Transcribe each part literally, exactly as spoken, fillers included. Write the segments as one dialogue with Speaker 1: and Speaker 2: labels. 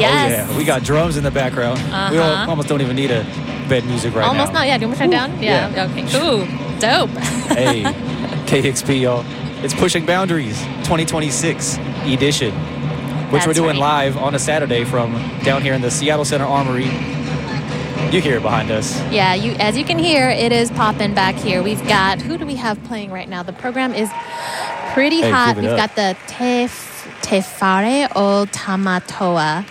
Speaker 1: Yes.
Speaker 2: Oh, yeah. We got drums in the background.
Speaker 1: Uh-huh.
Speaker 2: We all, almost don't even need a bed music right
Speaker 1: Almost
Speaker 2: now.
Speaker 1: not. Yeah, do you want me to turn down? Yeah.
Speaker 2: Yeah.
Speaker 1: Okay. Ooh, dope.
Speaker 2: Hey, K X P, y'all. It's Pushing Boundaries twenty twenty-six edition, which
Speaker 1: That's
Speaker 2: we're doing
Speaker 1: right.
Speaker 2: live on a Saturday from down here in the Seattle Center Armory. You hear it behind us.
Speaker 1: Yeah, you as you can hear, it is popping back here. We've got, who do we have playing right now? The program is pretty
Speaker 2: Hey,
Speaker 1: hot.
Speaker 2: give it
Speaker 1: We've
Speaker 2: up.
Speaker 1: got the Te, Te Whare o Tamatoa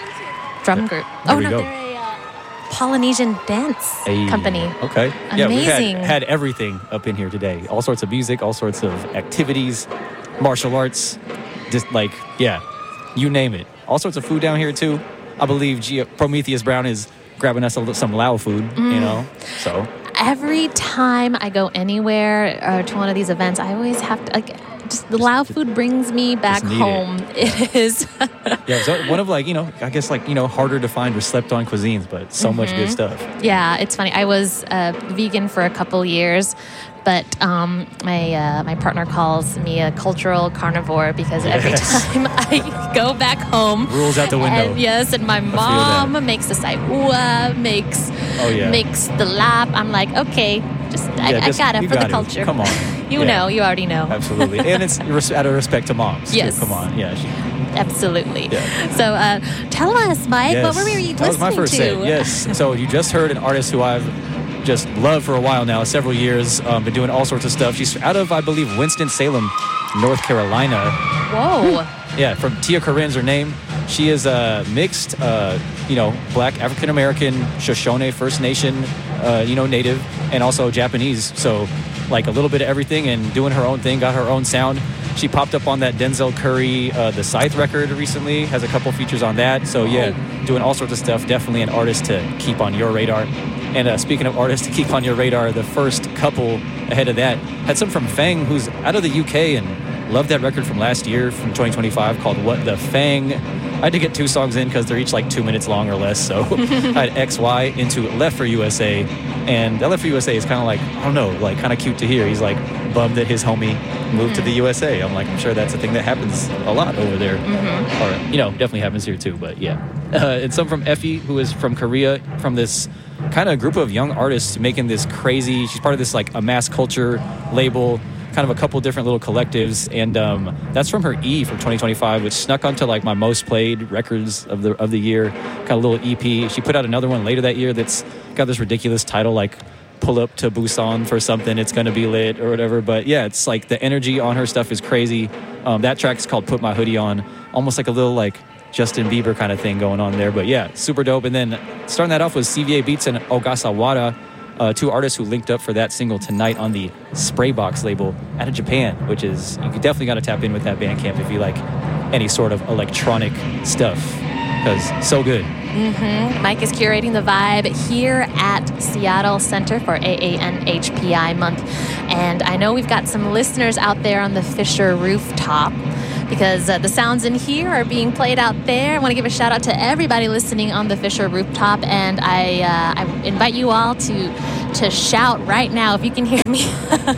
Speaker 1: drum group.
Speaker 2: There
Speaker 1: oh,
Speaker 2: we
Speaker 1: no,
Speaker 2: go.
Speaker 1: they're a uh, Polynesian dance
Speaker 2: Hey,
Speaker 1: company.
Speaker 2: Okay. Yeah, we've
Speaker 1: Amazing.
Speaker 2: had, had everything up in here today. All sorts of music, all sorts of activities, martial arts, just like, yeah, you name it. All sorts of food down here, too. I believe G- Prometheus Brown is grabbing us a, li- some Lao food,
Speaker 1: Mm.
Speaker 2: you know, so.
Speaker 1: Every time I go anywhere or to one of these events, I always have to, like, just the Lao food brings me back
Speaker 2: need it.
Speaker 1: home. It is.
Speaker 2: Yeah, so one of like, you know, I guess like, you know, harder to find or slept on cuisines, but so much good stuff.
Speaker 1: Yeah, it's funny. I was uh, vegan for a couple years, but um, my uh, my partner calls me a cultural carnivore because every
Speaker 2: Yes.
Speaker 1: time I go back home,
Speaker 2: Rules out the window.
Speaker 1: And yes, and my
Speaker 2: that.
Speaker 1: mom makes the saibua, makes
Speaker 2: Oh, yeah.
Speaker 1: makes the lap. I'm like, okay, just I,
Speaker 2: Yeah, just-
Speaker 1: I got it
Speaker 2: you
Speaker 1: for
Speaker 2: got
Speaker 1: the
Speaker 2: it.
Speaker 1: culture.
Speaker 2: Come on.
Speaker 1: you
Speaker 2: Yeah.
Speaker 1: know, you already know.
Speaker 2: Absolutely. And it's res- out of respect to moms. too.
Speaker 1: Yes.
Speaker 2: Come on. Yeah. She,
Speaker 1: Absolutely.
Speaker 2: Yeah.
Speaker 1: So uh, tell us, Mike,
Speaker 2: yes.
Speaker 1: what were you listening
Speaker 2: That was my first
Speaker 1: to?
Speaker 2: set. Yes. So you just heard an artist who I've just loved for a while now, several years. Um, been doing all sorts of stuff. She's out of, I believe, Winston-Salem, North Carolina.
Speaker 1: Whoa.
Speaker 2: Yeah, from Tia Corinne's her name. She is a mixed, uh, you know, Black African-American, Shoshone First Nation, uh, you know, native, and also Japanese. So, like, a little bit of everything and doing her own thing, got her own sound. She popped up on that Denzel Curry, uh, The Scythe record recently, has a couple features on that. So, yeah, doing all sorts of stuff. Definitely an artist to keep on your radar. And uh, speaking of artists to keep on your radar, the first couple ahead of that had some from Fang, who's out of the U K and loved that record from last year, from twenty twenty-five, called What the Fang. I had to get two songs in because they're each like two minutes long or less. So I had X Y into Left for U S A. And that Left for U S A is kind of like, I don't know, like kind of cute to hear. He's like bummed that his homie moved to the U S A. I'm like, I'm sure that's a thing that happens a lot over there. Or, you know, definitely happens here too, but yeah. Uh, and some from Effie, who is from Korea, from this kind of group of young artists making this crazy, she's part of this like a mass culture label, kind of a couple different little collectives, and um, that's from her E from twenty twenty-five, which snuck onto like my most played records of the of the year, kind of little E P. She put out another one later that year that's got this ridiculous title like Pull Up to Busan for something, it's gonna be lit or whatever. But yeah, it's like the energy on her stuff is crazy. Um, that track is called Put My Hoodie On, almost like a little like Justin Bieber kind of thing going on there. But yeah, super dope. And then starting that off was C V A Beats and Ogasawara, uh, two artists who linked up for that single tonight on the Spraybox label out of Japan, which is, you definitely got to tap in with that Bandcamp if you like any sort of electronic stuff, because so good.
Speaker 1: Mm-hmm. Mike is curating the vibe here at Seattle Center for A A N H P I month. And I know we've got some listeners out there on the Fisher rooftop, because uh, the sounds in here are being played out there. I want to give a shout out to everybody listening on the Fisher rooftop, and I uh, I invite you all to to shout right now if you can hear me.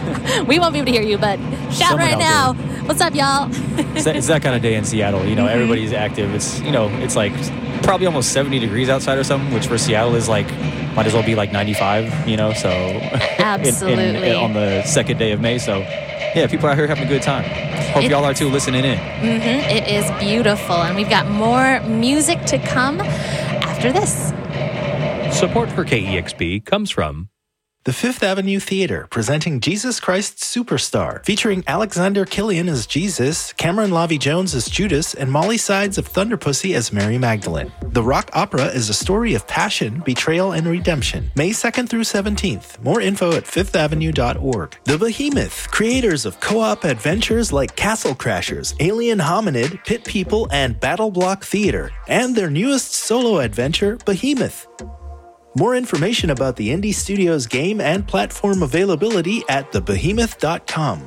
Speaker 1: We won't be able to hear you, but shout
Speaker 2: Someone
Speaker 1: right
Speaker 2: out
Speaker 1: now.
Speaker 2: there.
Speaker 1: What's up, y'all?
Speaker 2: It's that, it's that kind of day in Seattle. You know,
Speaker 1: Mm-hmm.
Speaker 2: everybody's active. It's, you know, it's like probably almost seventy degrees outside or something, which for Seattle is like, might as well be like ninety-five, you know, so.
Speaker 1: Absolutely.
Speaker 2: in, in, on the second day of May. So, yeah, people out here having a good time. Hope
Speaker 1: It-
Speaker 2: y'all are too listening in.
Speaker 1: Mm-hmm. It is beautiful, and we've got more music to come after this.
Speaker 3: Support for K E X P comes from
Speaker 4: The Fifth Avenue Theater, presenting Jesus Christ Superstar, featuring Alexander Killian as Jesus, Cameron Lavi Jones as Judas, and Molly Sides of Thunderpussy as Mary Magdalene. The rock opera is a story of passion, betrayal, and redemption. May second through seventeenth. More info at fifth avenue dot org. The Behemoth, creators of co-op adventures like Castle Crashers, Alien Hominid, Pit People, and Battle Block Theater, and their newest solo adventure, Behemoth. More information about the Indie Studios game and platform availability at the behemoth dot com.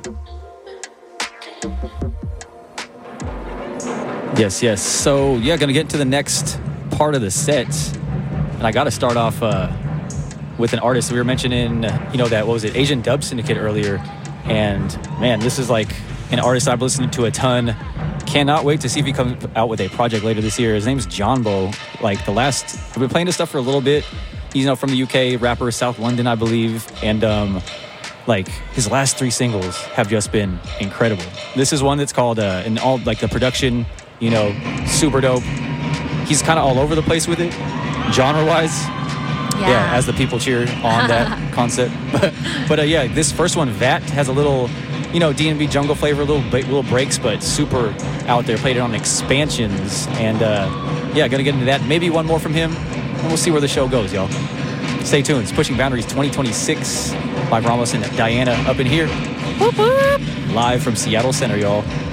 Speaker 2: Yes, yes. So, yeah, going to get to the next part of the set. And I got to start off uh, with an artist. We were mentioning, you know, that, what was it, Asian Dub Syndicate earlier. And, man, this is like an artist I've listened to a ton. Cannot wait to see if he comes out with a project later this year. His name's John Bo. Like the last, I've been playing this stuff for a little bit. He's, you know, from the U K, rapper, South London, I believe. And um, like his last three singles have just been incredible. This is one that's called, uh, and all like the production, you know, super dope. He's kind of all over the place with it, genre-wise.
Speaker 1: Yeah.
Speaker 2: yeah, as the people cheer on that concept. But, but uh, yeah, this first one, Vat, has a little, you know, D and B jungle flavor, little little breaks, but super out there. Played it on expansions, and uh, yeah, gonna get into that. Maybe one more from him, and we'll see where the show goes, y'all. Stay tuned. It's Pushing Boundaries twenty twenty-six. Live Ramos and Diana up in here. Whoop, whoop. Live from Seattle Center, y'all.